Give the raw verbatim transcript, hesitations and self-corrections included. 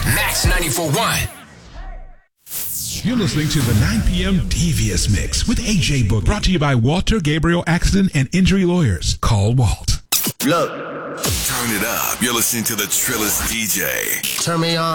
Max ninety-four point one. You're listening to the nine p.m. Devious Mix with A J Book, brought to you by Walter Gabriel Accident and Injury Lawyers. Call Walt. Look. Turn it up. You're listening to the Trillest D J. Turn me on.